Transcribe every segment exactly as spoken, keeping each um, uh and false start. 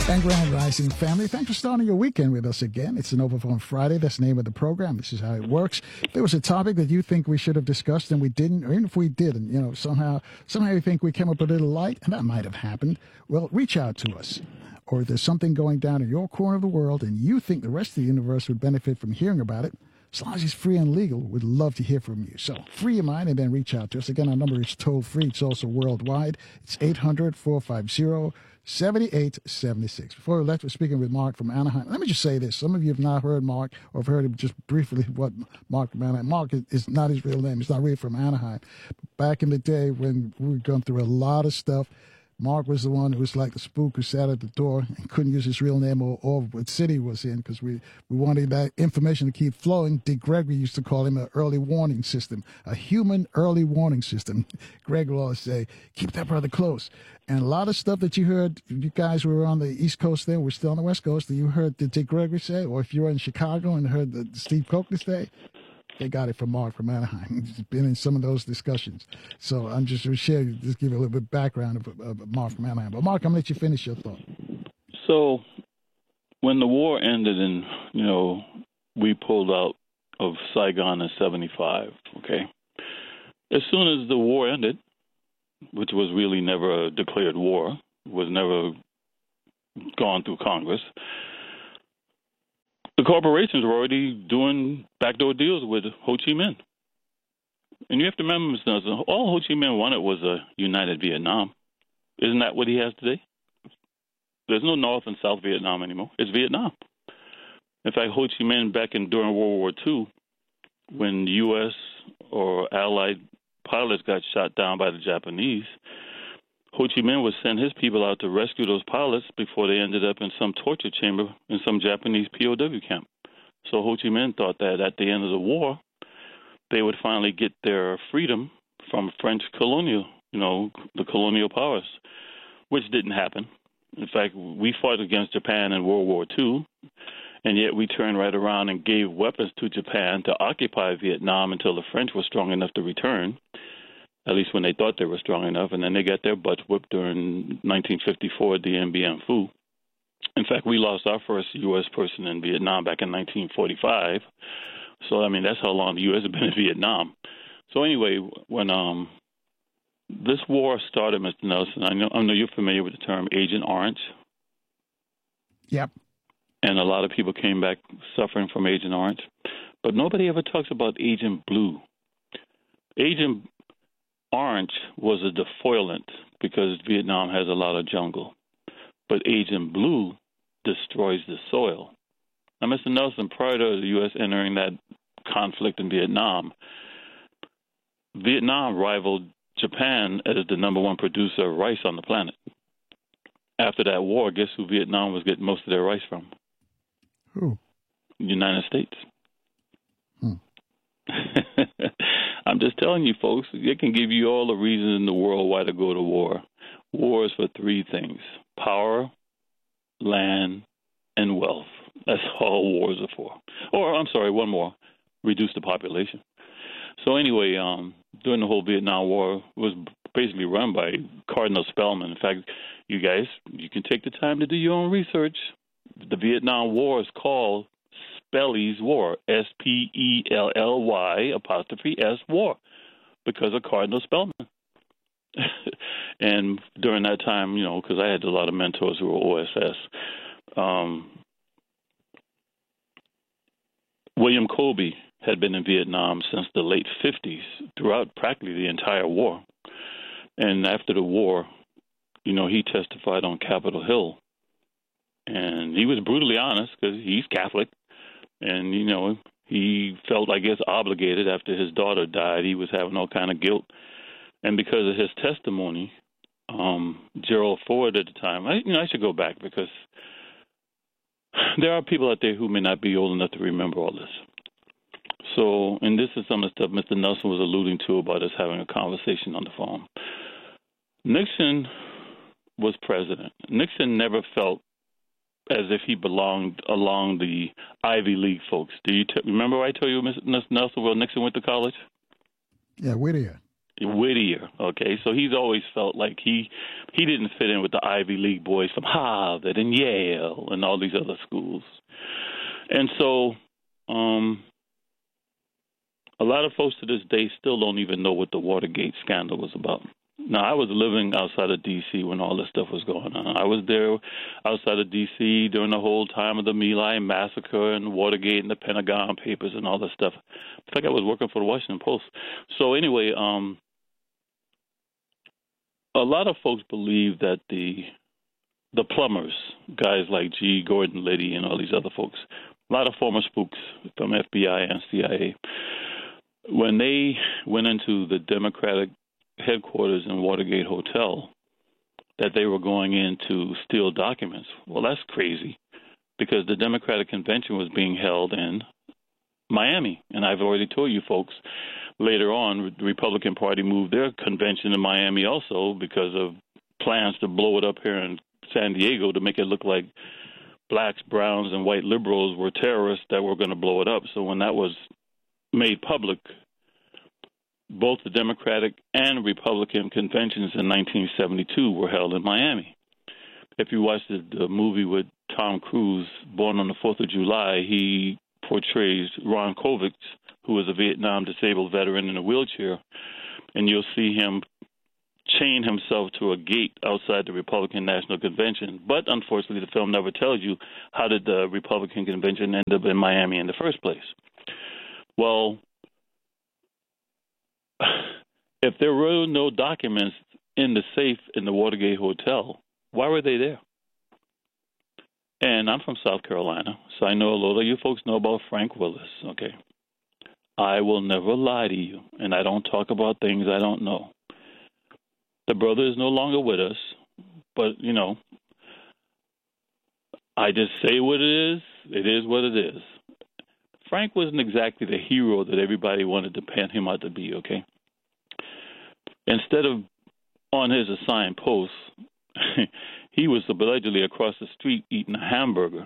And Grand Rising family, thanks for starting your weekend with us again. It's an Overflow Friday. That's the name of the program. This is how it works. If there was a topic that you think we should have discussed and we didn't, or even if we didn't, you know, somehow, somehow you think we came up a little light, and that might have happened, well, reach out to us. Or if there's something going down in your corner of the world and you think the rest of the universe would benefit from hearing about it, as long as it's free and legal, we'd love to hear from you. So free your mind and then reach out to us. Again, our number is toll free. It's also worldwide. It's eight hundred, four five zero, seven eight seven six. Before we left, we're speaking with Mark from Anaheim. Let me just say this. Some of you have not heard Mark or have heard him just briefly what Mark from Anaheim. Mark is not his real name. He's not really from Anaheim. Back in the day when we were going through a lot of stuff, Mark was the one who was like the spook who sat at the door and couldn't use his real name or, or what city he was in because we, we wanted that information to keep flowing. Dick Gregory used to call him an early warning system, a human early warning system. Greg will always say, keep that brother close. And a lot of stuff that you heard, you guys were on the East Coast then, we're still on the West Coast, that you heard the Dick Gregory say, or if you were in Chicago and heard the Steve Kochner say, they got it from Mark from Anaheim. He's been in some of those discussions. So I'm just going to share, just give you a little bit of background of, of Mark from Anaheim. But Mark, I'm going to let you finish your thought. So when the war ended and, you know, we pulled out of Saigon in seventy-five, okay, as soon as the war ended, which was really never a declared war, was never gone through Congress, the corporations were already doing backdoor deals with Ho Chi Minh. And you have to remember, Mister Nelson, all Ho Chi Minh wanted was a united Vietnam. Isn't that what he has today? There's no North and South Vietnam anymore. It's Vietnam. In fact, Ho Chi Minh, back in during World War Two, when U S or Allied pilots got shot down by the Japanese, Ho Chi Minh would send his people out to rescue those pilots before they ended up in some torture chamber in some Japanese P O W camp. So Ho Chi Minh thought that at the end of the war, they would finally get their freedom from French colonial, you know, the colonial powers, which didn't happen. In fact, we fought against Japan in World War Two, and yet we turned right around and gave weapons to Japan to occupy Vietnam until the French were strong enough to return, at least when they thought they were strong enough, and then they got their butts whipped during nineteen fifty-four, Dien Bien Phu. In fact, we lost our first U S person in Vietnam back in nineteen forty-five. So, I mean, that's how long the U S has been in Vietnam. So anyway, when um, this war started, Mister Nelson, I know, I know you're familiar with the term Agent Orange. Yep. And a lot of people came back suffering from Agent Orange. But nobody ever talks about Agent Blue. Agent Orange was a defoliant because Vietnam has a lot of jungle. But Agent Blue destroys the soil. Now, Mister Nelson, prior to the U S entering that conflict in Vietnam, Vietnam rivaled Japan as the number one producer of rice on the planet. After that war, guess who Vietnam was getting most of their rice from? Who? United States. Hmm. I'm just telling you, folks, it can give you all the reasons in the world why to go to war. War is for three things: power, land, and wealth. That's all wars are for. Or, I'm sorry, one more, reduce the population. So anyway, um, during the whole Vietnam War, it was basically run by Cardinal Spellman. In fact, you guys, you can take the time to do your own research. The Vietnam War is called Spelly's War, S P E L L Y apostrophe S War, because of Cardinal Spellman. And during that time, you know, because I had a lot of mentors who were O S S, um, William Colby had been in Vietnam since the late fifties, throughout practically the entire war. And after the war, you know, he testified on Capitol Hill. And he was brutally honest because he's Catholic. And, you know, he felt, I guess, obligated after his daughter died. He was having all kind of guilt. And because of his testimony, um, Gerald Ford at the time, I, you know, I should go back because there are people out there who may not be old enough to remember all this. So, and this is some of the stuff Mister Nelson was alluding to about us having a conversation on the phone. Nixon was president. Nixon never felt as if he belonged along the Ivy League folks. Do you t- remember I told you, Mister Nelson, where Nixon went to college? Yeah, Whittier. Whittier. Okay, so he's always felt like he he didn't fit in with the Ivy League boys from Harvard and Yale and all these other schools. And so um, a lot of folks to this day still don't even know what the Watergate scandal was about. Now, I was living outside of D C when all this stuff was going on. I was there outside of D C during the whole time of the My Lai massacre and Watergate and the Pentagon Papers and all this stuff. In fact, I was working for the Washington Post. So anyway, um, a lot of folks believe that the the plumbers, guys like G. Gordon Liddy and all these other folks, a lot of former spooks from F B I and C I A, when they went into the Democratic headquarters in Watergate Hotel, that they were going in to steal documents. Well, that's crazy, because the Democratic convention was being held in Miami. And I've already told you folks, later on, the Republican Party moved their convention to Miami also because of plans to blow it up here in San Diego to make it look like blacks, browns, and white liberals were terrorists that were going to blow it up. So when that was made public, both the Democratic and Republican conventions in nineteen seventy-two were held in Miami. If you watch the, the movie with Tom Cruise, Born on the Fourth of July, he portrays Ron Kovics, who was a Vietnam disabled veteran in a wheelchair, and you'll see him chain himself to a gate outside the Republican National Convention. But unfortunately, the film never tells you how did the Republican convention end up in Miami in the first place. Well, if there were no documents in the safe in the Watergate Hotel, why were they there? And I'm from South Carolina, so I know a lot of you folks know about Frank Willis, okay? I will never lie to you, and I don't talk about things I don't know. The brother is no longer with us, but, you know, I just say what it is. It is what it is. Frank wasn't exactly the hero that everybody wanted to paint him out to be, okay? Instead of on his assigned post, he was allegedly across the street eating a hamburger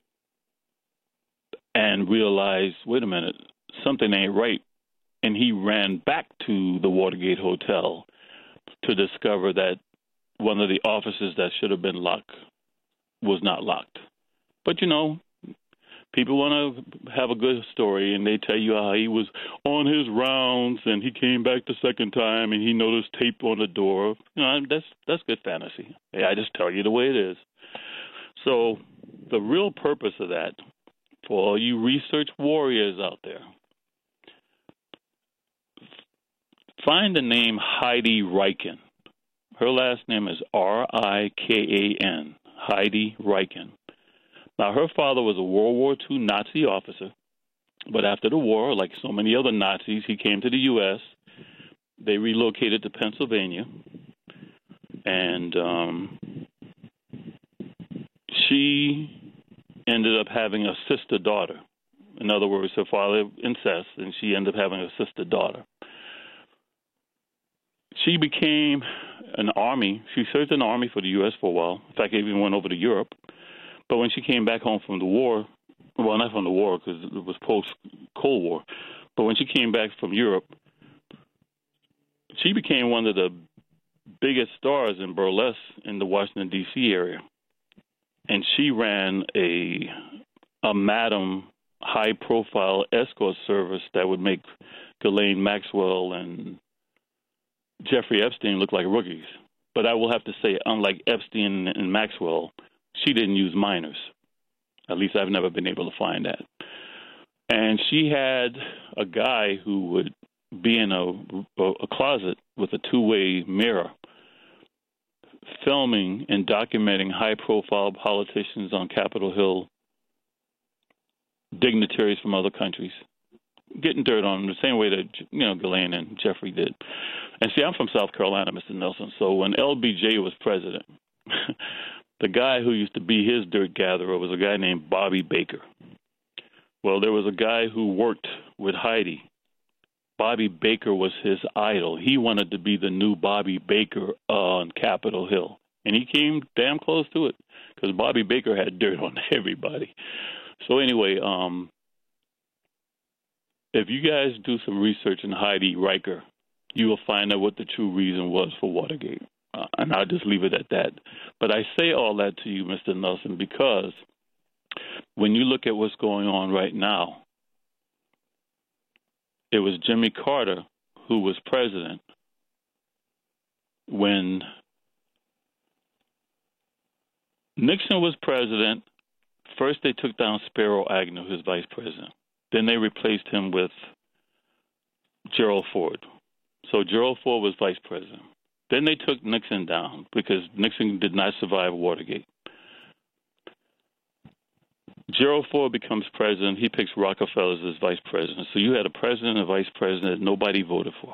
and realized, wait a minute, something ain't right. And he ran back to the Watergate Hotel to discover that one of the offices that should have been locked was not locked. But, you know, people want to have a good story, and they tell you how he was on his rounds and he came back the second time and he noticed tape on the door. You know, that's that's good fantasy. Hey, I just tell you the way it is. So the real purpose of that, for all you research warriors out there, find the name Heidi Reichen. Her last name is R I K A N, Heidi Reichen. Now, her father was a World War Two Nazi officer, but after the war, like so many other Nazis, he came to the U S They relocated to Pennsylvania, and um, she ended up having a sister daughter. In other words, her father incest, and she ended up having a sister daughter. She became an army. She served in the army for the U S for a while. In fact, even went over to Europe. But when she came back home from the war, well, not from the war because it was post-Cold War, but when she came back from Europe, she became one of the biggest stars in burlesque in the Washington, D C area. And she ran a, a madam high-profile escort service that would make Ghislaine Maxwell and Jeffrey Epstein look like rookies. But I will have to say, unlike Epstein and Maxwell, she didn't use minors. At least I've never been able to find that. And she had a guy who would be in a, a closet with a two-way mirror, filming and documenting high-profile politicians on Capitol Hill, dignitaries from other countries, getting dirt on them the same way that, you know, Ghislaine and Jeffrey did. And see, I'm from South Carolina, Mister Nelson, so when L B J was president, the guy who used to be his dirt gatherer was a guy named Bobby Baker. Well, there was a guy who worked with Heidi. Bobby Baker was his idol. He wanted to be the new Bobby Baker on Capitol Hill. And he came damn close to it because Bobby Baker had dirt on everybody. So anyway, um, if you guys do some research on Heidi Reicher, you will find out what the true reason was for Watergate. Uh, and I'll just leave it at that. But I say all that to you, Mister Nelson, because when you look at what's going on right now, it was Jimmy Carter who was president when Nixon was president. First, they took down Spiro Agnew, his vice president. Then they replaced him with Gerald Ford. So Gerald Ford was vice president. Then they took Nixon down because Nixon did not survive Watergate. Gerald Ford becomes president. He picks Rockefeller as his vice president. So you had a president and a vice president that nobody voted for.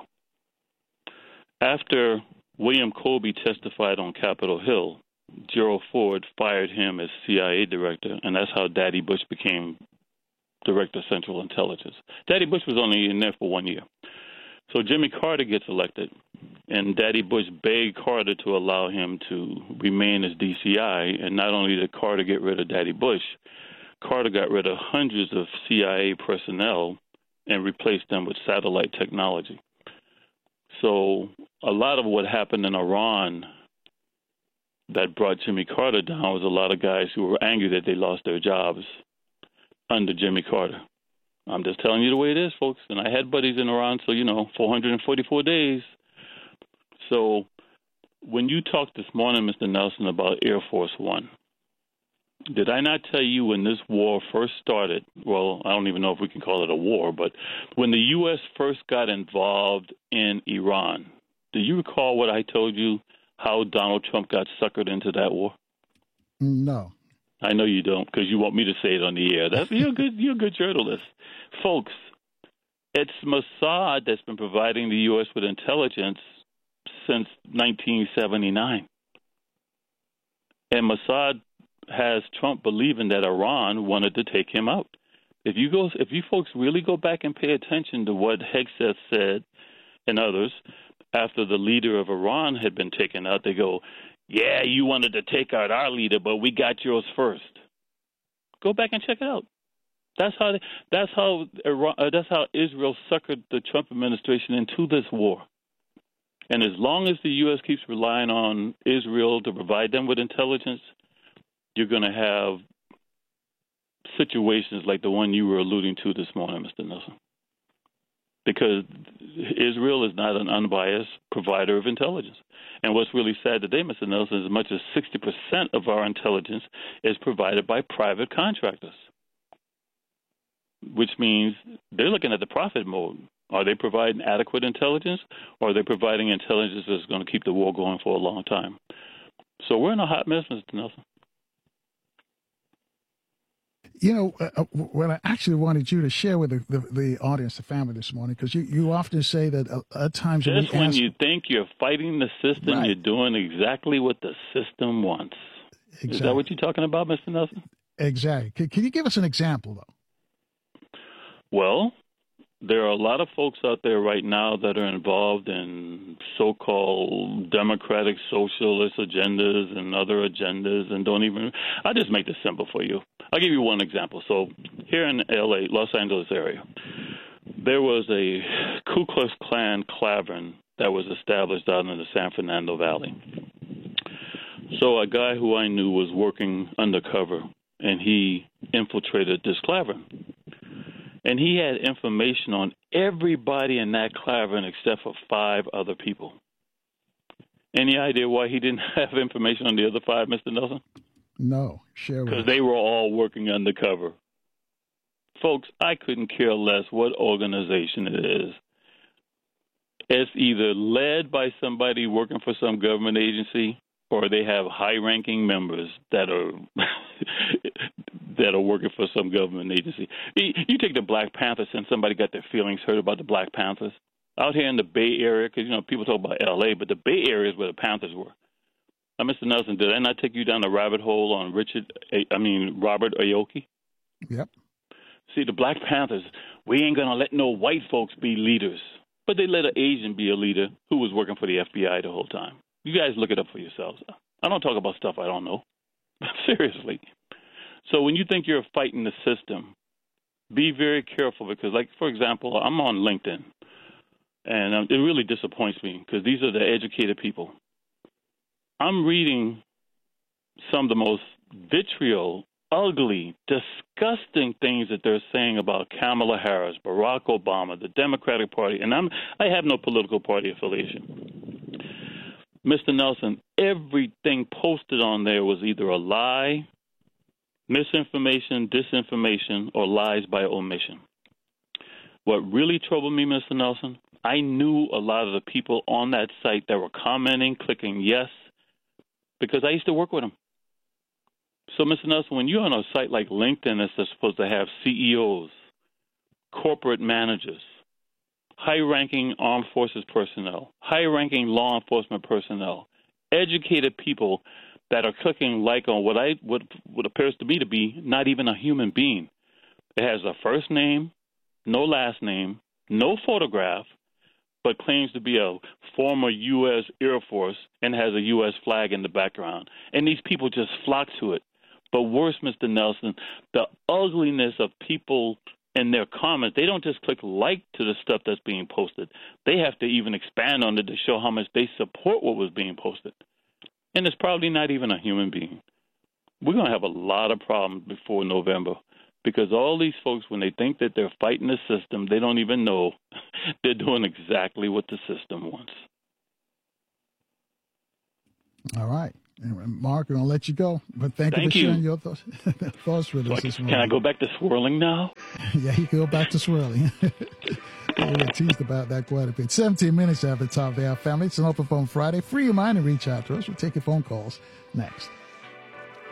After William Colby testified on Capitol Hill, Gerald Ford fired him as C I A director, and that's how Daddy Bush became director of Central Intelligence. Daddy Bush was only in there for one year. So Jimmy Carter gets elected, and Daddy Bush begged Carter to allow him to remain as D C I, and not only did Carter get rid of Daddy Bush, Carter got rid of hundreds of C I A personnel and replaced them with satellite technology. So a lot of what happened in Iran that brought Jimmy Carter down was a lot of guys who were angry that they lost their jobs under Jimmy Carter. I'm just telling you the way it is, folks. And I had buddies in Iran, so, you know, four hundred forty-four days. So when you talked this morning, Mister Nelson, about Air Force One, did I not tell you when this war first started? Well, I don't even know if we can call it a war, but when the U S first got involved in Iran, do you recall what I told you, how Donald Trump got suckered into that war? No. I know you don't, because you want me to say it on the air. That's, you're a good, you're a good journalist. Folks, it's Mossad that's been providing the U S with intelligence since nineteen seventy-nine. And Mossad has Trump believing that Iran wanted to take him out. If you go, if you folks really go back and pay attention to what Hegseth said and others after the leader of Iran had been taken out, they go, yeah, you wanted to take out our leader, but we got yours first. Go back and check it out. That's how. They, that's how. Iran, uh, that's how Israel suckered the Trump administration into this war. And as long as the U S keeps relying on Israel to provide them with intelligence, you're going to have situations like the one you were alluding to this morning, Mister Nelson. Because Israel is not an unbiased provider of intelligence. And what's really sad today, Mister Nelson, is as much as sixty percent of our intelligence is provided by private contractors, which means they're looking at the profit mode. Are they providing adequate intelligence, or are they providing intelligence that's going to keep the war going for a long time? So we're in a hot mess, Mister Nelson. You know, uh, what I actually wanted you to share with the, the, the audience, the family this morning, because you, you often say that uh, at times... Just when, when ask, you think you're fighting the system, right. You're doing exactly what the system wants. Exactly. Is that what you're talking about, Mister Nelson? Exactly. Can, can you give us an example, though? Well, there are a lot of folks out there right now that are involved in so-called democratic socialist agendas and other agendas and don't even... I'll just make this simple for you. I'll give you one example. So here in L A, Los Angeles area, there was a Ku Klux Klan clavern that was established out in the San Fernando Valley. So a guy who I knew was working undercover, and he infiltrated this clavern. And he had information on everybody in that clavern except for five other people. Any idea why he didn't have information on the other five, Mister Nelson? No, share with us. Because they were all working undercover. Folks, I couldn't care less what organization it is. It's either led by somebody working for some government agency, or they have high-ranking members that are that are working for some government agency. You take the Black Panthers, and somebody got their feelings hurt about the Black Panthers. Out here in the Bay Area, because, you know, people talk about L A, but the Bay Area is where the Panthers were. Now, Mister Nelson, did I not take you down the rabbit hole on Richard, I mean, Robert Aoki? Yep. See, the Black Panthers, we ain't going to let no white folks be leaders. But they let an Asian be a leader who was working for the F B I the whole time. You guys look it up for yourselves. I don't talk about stuff I don't know. Seriously. So when you think you're fighting the system, be very careful because, like, for example, I'm on LinkedIn. And um, it really disappoints me because these are the educated people. I'm reading some of the most vitriol, ugly, disgusting things that they're saying about Kamala Harris, Barack Obama, the Democratic Party, and I'm I have no political party affiliation. Mister Nelson, everything posted on there was either a lie, misinformation, disinformation, or lies by omission. What really troubled me, Mister Nelson, I knew a lot of the people on that site that were commenting, clicking yes, because I used to work with them. So, Mister Nelson, when you're on a site like LinkedIn that's supposed to have C E Os, corporate managers, high-ranking armed forces personnel, high-ranking law enforcement personnel, educated people that are clicking like on what I what, what appears to me to be not even a human being. It has a first name, no last name, no photograph, but claims to be a former U S Air Force and has a U S flag in the background. And these people just flock to it. But worse, Mister Nelson, the ugliness of people in their comments, they don't just click like to the stuff that's being posted. They have to even expand on it to show how much they support what was being posted. And it's probably not even a human being. We're going to have a lot of problems before November because all these folks, when they think that they're fighting the system, they don't even know they're doing exactly what the system wants. All right. Anyway, Mark, I'm going to let you go. But thank, thank you for you. sharing your thoughts, thoughts with so us I, this can morning. I go back to swirling now? Yeah, you can go back to swirling. We were teased about that quite a bit. seventeen minutes after the top of the hour, family. It's an open phone Friday. Free your mind and reach out to us. We'll take your phone calls next.